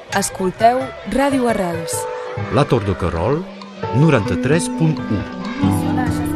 Escolteu Ràdio Arrels. La Tor de Querol, 93.1.